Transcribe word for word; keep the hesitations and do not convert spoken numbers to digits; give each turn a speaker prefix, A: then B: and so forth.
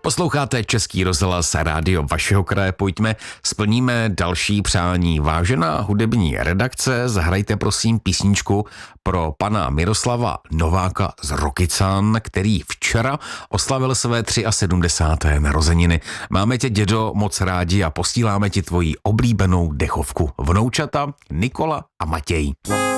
A: Posloucháte Český rozhlas rádio vašeho kraje, pojďme, splníme další přání. Vážená hudební redakce, zahrajte prosím písničku pro pana Miroslava Nováka z Rokycan, který včera oslavil své sedmdesáté tři narozeniny. Máme tě, dědo, moc rádi a posíláme ti tvoji oblíbenou dechovku. Vnoučata Nikola a Matěj.